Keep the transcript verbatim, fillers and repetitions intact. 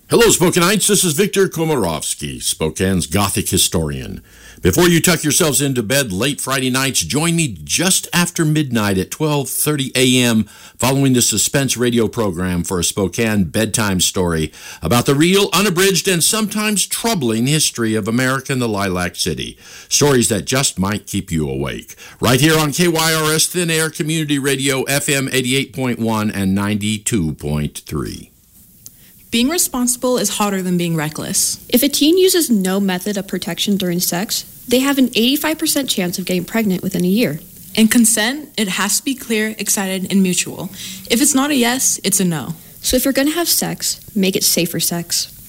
Hello, Spokanites. This is Victor Komarovsky, Spokane's Gothic historian. Before you tuck yourselves into bed late Friday nights, join me just after midnight at twelve thirty a.m. following the Suspense radio program for a Spokane bedtime story about the real, unabridged, and sometimes troubling history of America and the Lilac City. Stories that just might keep you awake. Right here on K Y R S Thin Air Community Radio, F M eighty-eight point one and ninety-two point three. Being responsible is harder than being reckless. If a teen uses no method of protection during sex, they have an eighty-five percent chance of getting pregnant within a year. And consent, it has to be clear, excited, and mutual. If it's not a yes, it's a no. So if you're going to have sex, make it safe for sex.